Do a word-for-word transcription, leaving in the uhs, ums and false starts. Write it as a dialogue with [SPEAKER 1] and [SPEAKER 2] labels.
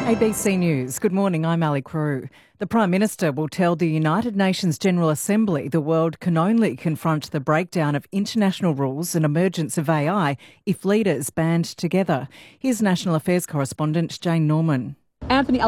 [SPEAKER 1] A B C News. Good morning, I'm Ali Crew. The Prime Minister will tell the United Nations General Assembly the world can only confront the breakdown of international rules and emergence of A I if leaders band together. Here's National Affairs correspondent Jane Norman.
[SPEAKER 2] Anthony